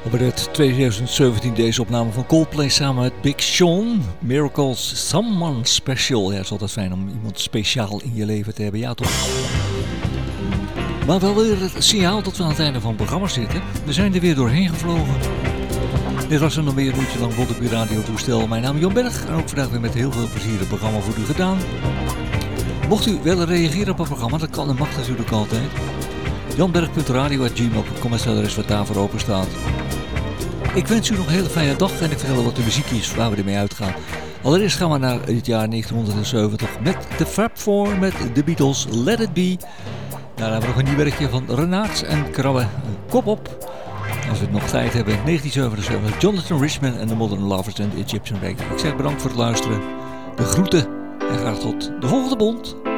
Op het 2017 deze opname van Coldplay samen met Big Sean. Miracles, Someone Special. Ja, het is altijd fijn om iemand speciaal in je leven te hebben, ja toch? Maar wel weer het signaal dat we aan het einde van het programma zitten. We zijn er weer doorheen gevlogen. Dit was er nog weer een uurtje lang rond op uw radiotoestel. Mijn naam is Jan Berg en ook vandaag weer met heel veel plezier het programma voor u gedaan. Mocht u willen reageren op het programma, dat kan en mag natuurlijk altijd. janberg.radio@gmail.com is het adres wat daarvoor open staat. Ik wens u nog een hele fijne dag en ik vertel wat de muziek is waar we ermee uitgaan. Allereerst gaan we naar het jaar 1970 met de Fab Four met de Beatles, Let It Be. Daar hebben we nog een nieuw werkje van Renaat en Krabbe, Kop op. Als we het nog tijd hebben, 1977, Jonathan Richman en de Modern Lovers en de Egyptian Reggae. Ik zeg bedankt voor het luisteren, de groeten en graag tot de volgende bond.